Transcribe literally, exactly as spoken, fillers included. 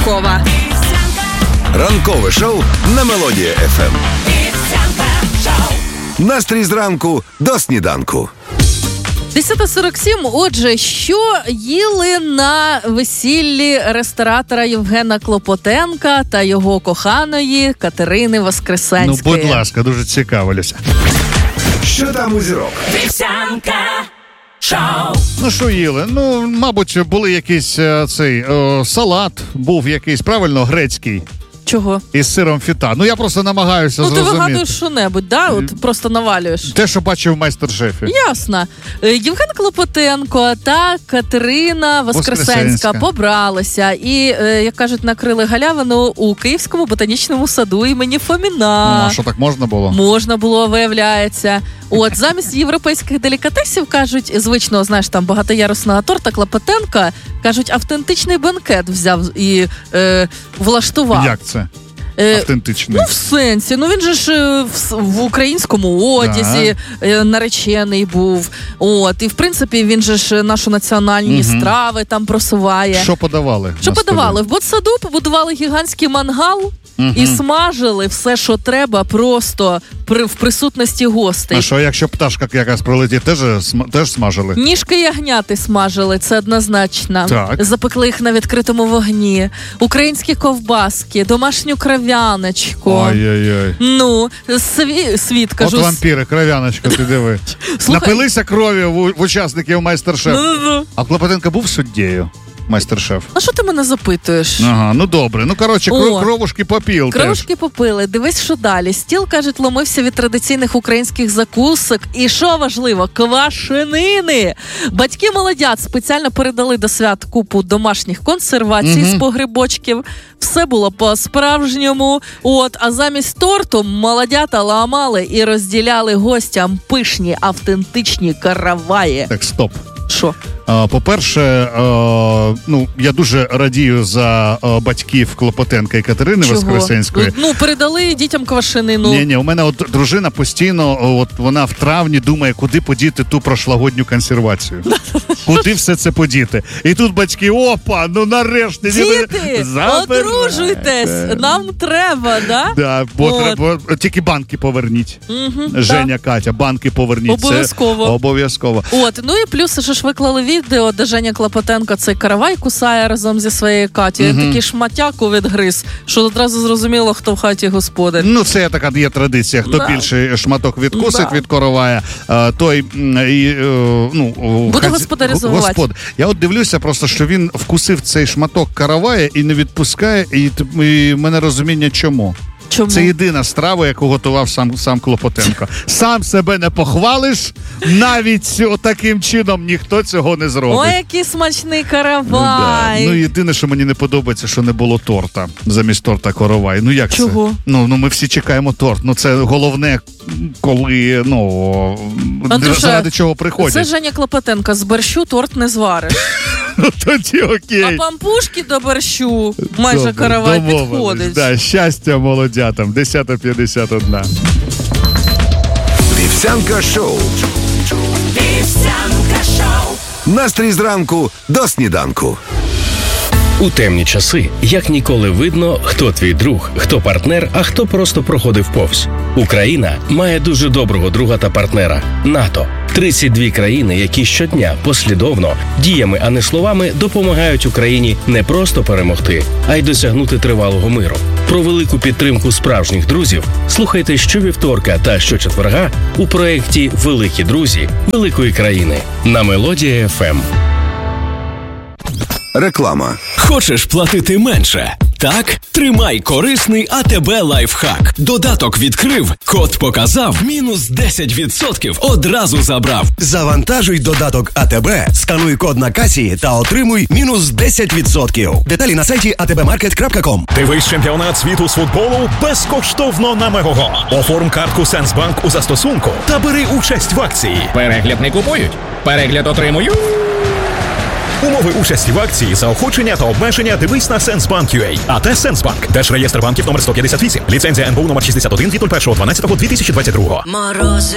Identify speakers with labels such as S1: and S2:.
S1: ранкова.
S2: Ранкове шоу на Мелодія еф ем. Настрій зранку до сніданку.
S1: десята сорок сім. Отже, що їли на весіллі ресторатора Євгена Клопотенка та його коханої Катерини Воскресенської?
S3: Ну, будь ласка, дуже цікаво, Люся.
S2: Що там у зірок?
S4: Вівсянка шоу.
S3: Ну, що їли? Ну, мабуть, були якийсь е, цей е, салат, був якийсь, правильно, грецький.
S1: Чого?
S3: Із сиром фіта. Ну, я просто намагаюся
S1: ну,
S3: зрозуміти.
S1: Ну, ти вигадуєш що-небудь, да? От просто навалюєш.
S3: Те, що бачив в майстер-шефі.
S1: Ясно. Євген Клопотенко та Катерина Воскресенська, Воскресенська побралися і, як кажуть, накрили галявину у Київському ботанічному саду імені Фоміна.
S3: Ну, а що, так можна було?
S1: Можна було, виявляється. От, замість європейських делікатесів, кажуть, звичного, знаєш, там, багатоярусного торта Клопотенка, кажуть, автентичний бенкет взяв і е, влаштував.
S3: Як це?
S1: Е,
S3: Автентичний.
S1: Ну, в сенсі. Ну, він же ж в, в українському одязі да. наречений був. От. І, в принципі, він же ж наші національні угу. страви там просуває.
S3: Що подавали?
S1: Що подавали? В ботсаду побудували гігантський мангал угу. і смажили все, що треба, просто при, в присутності гостей.
S3: А що, якщо пташка якась пролетить, теж, теж смажили?
S1: Ніжки ягняти смажили, це однозначно.
S3: Так.
S1: Запекли їх на відкритому вогні. Українські ковбаски, домашню кров'яночку.
S3: Ой-ой-ой.
S1: Ну, сві, світ, кажу.
S3: От вампіри, кров'яночку, ти диви. Напилися кров'ю в, в учасників майстер-шеф.
S1: Ну-ну-ну.
S3: А Клопотенко був суддєю? Майстер-шеф.
S1: А що ти мене запитуєш?
S3: Ага, ну добре. Ну, коротше, О, кровушки попіл.
S1: Кровушки попили. Дивись, що далі. Стіл, кажуть, ломився від традиційних українських закусок. І що важливо, квашенини. Батьки молодят спеціально передали до свят купу домашніх консервацій угу. з погрибочків. Все було по-справжньому. От, а замість торту молодята ламали і розділяли гостям пишні, автентичні караваї.
S3: Так, стоп.
S1: Що?
S3: По-перше, ну, я дуже радію за батьків Клопотенка і Катерини
S1: Чого?
S3: Воскресенської.
S1: Ну, передали дітям квашенину.
S3: Ні-ні, у мене от дружина постійно, от вона в травні думає, куди подіти ту прошлогодню консервацію. Куди все це подіти? І тут батьки, опа, ну нарешті.
S1: Діти, одружуйтесь, нам треба, да?
S3: Да, бо треба, тільки банки поверніть.
S1: Угу,
S3: Женя,
S1: так.
S3: Катя, банки поверніть.
S1: Обов'язково.
S3: Це обов'язково.
S1: От, ну і плюс ж виклали відео, де Женя Клопотенко цей каравай кусає разом зі своєю Катєю. Угу. Такий шматяку відгриз, що одразу зрозуміло, хто в хаті господар.
S3: Ну, це така є традиція. Хто да. більший шматок відкусить да. від коровая, той і, ну,
S1: буде господаризувати.
S3: Господ. Я от дивлюся просто, що він вкусив цей шматок каравая і не відпускає, і, і в мене розуміння чому.
S1: Чому?
S3: Це єдина страва, яку готував сам, сам Клопотенко. Сам себе не похвалиш, навіть таким чином ніхто цього не зробить.
S1: Ой, який смачний каравай.
S3: Да. Ну, єдине, що мені не подобається, що не було торта. Замість торта коровай. Ну, як
S1: Чого?
S3: це? Ну, ну, ми всі чекаємо торт. Ну, це головне, коли, ну,
S1: Андрюша,
S3: заради чого приходять.
S1: Це Женя Клопотенко. З борщу торт не звариш.
S3: Ну, тоді окей.
S1: А пампушки до борщу майже добре, каравай підходить.
S3: Да, щастя молодятам. десята п'ятдесят один.
S2: Вівсянка шоу.
S4: Вівсянка шоу.
S2: Настрій зранку до сніданку.
S5: У темні часи як ніколи видно, хто твій друг, хто партнер, а хто просто проходив повз. Україна має дуже доброго друга та партнера – НАТО. тридцять дві країни, які щодня послідовно, діями, а не словами, допомагають Україні не просто перемогти, а й досягнути тривалого миру. Про велику підтримку справжніх друзів слухайте щовівторка та щочетверга у проєкті «Великі друзі великої країни» на Мелодія еф ем.
S2: Реклама.
S6: Хочеш платити менше? Так? Тримай корисний АТБ лайфхак. Додаток відкрив, код показав, мінус десять відсотків одразу забрав.
S7: Завантажуй додаток АТБ, скануй код на касі та отримуй мінус десять відсотків. Деталі на сайті а те бе маркет крапка ком.
S8: Дивись чемпіонат світу з футболу безкоштовно на Мегого. Оформ картку Сенсбанк у застосунку та бери участь в акції.
S9: Перегляд не купують, перегляд отримують.
S8: Умови участі в акції, заохочення та обмеження дивись на Сенсбанк.ua. АТ Сенсбанк. Держреєстр банків номер сто п'ятдесят вісім. Ліцензія ен бе у номер шістдесят один від першого дванадцятого дві тисячі двадцять другого.